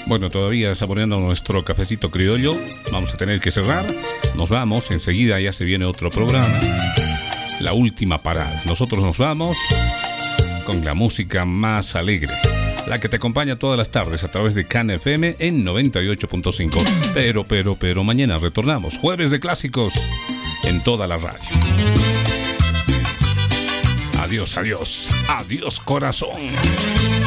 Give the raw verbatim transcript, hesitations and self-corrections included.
Bueno, todavía saboreando nuestro cafecito criollo. Vamos a tener que cerrar. Nos vamos, enseguida ya se viene otro programa. La última parada. Nosotros nos vamos con la música más alegre, la que te acompaña todas las tardes a través de CAN F M en noventa y ocho punto cinco. Pero, pero, pero mañana retornamos. Jueves de clásicos en toda la radio. Adiós, adiós. Adiós, corazón.